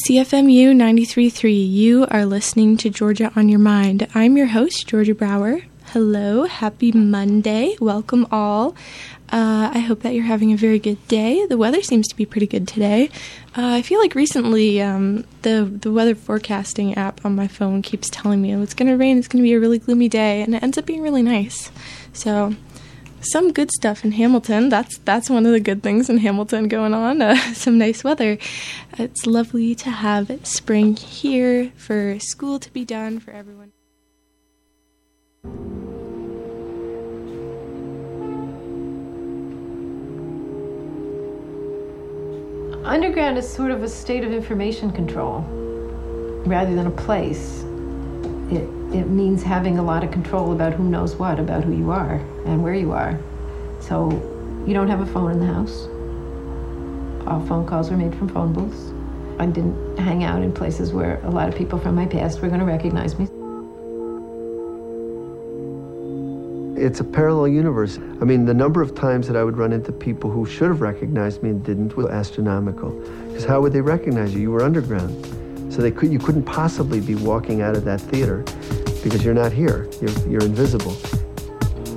CFMU 93.3, you are listening to Georgia on Your Mind. I'm your host, Georgia Brower. Hello, happy Monday. Welcome all. I hope that you're having a very good day. The weather seems to be pretty good today. I feel like recently the weather forecasting app on my phone keeps telling me, it's going to rain, it's going to be a really gloomy day, and it ends up being really nice. So some good stuff in Hamilton. That's one of the good things in Hamilton going on. Some nice weather. It's lovely to have spring here, for school to be done, for everyone. Underground is sort of a state of information control rather than a place. It means having a lot of control about who knows what, about who you are and where you are. So you don't have a phone in the house. All phone calls are made from phone booths. I didn't hang out in places where a lot of people from my past were going to recognize me. It's a parallel universe. I mean, the number of times that I would run into people who should have recognized me and didn't was astronomical. Because how would they recognize you? You were underground. So you couldn't possibly be walking out of that theater because you're not here. You're invisible.